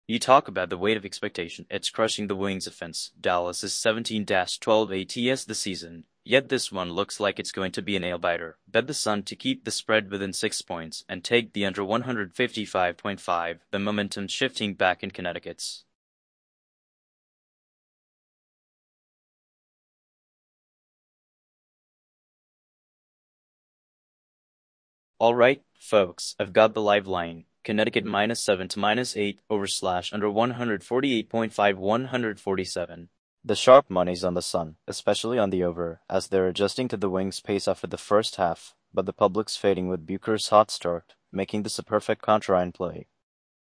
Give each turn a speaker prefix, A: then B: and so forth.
A: You talk about the weight of expectation, it's crushing the Wings offense. Dallas is 17-12 ATS this season, yet this one looks like it's going to be a nail-biter. Bet the Sun to keep the spread within 6 points, and take the under 155.5, the momentum shifting back in Connecticut's. Alright, folks, I've got the live line. Connecticut -7 to -8 over slash under 148.5 147. The sharp money's on the Sun, especially on the over, as they're adjusting to the Wings' pace after the first half, but the public's fading with Bucher's hot start, making this a perfect contra-line play.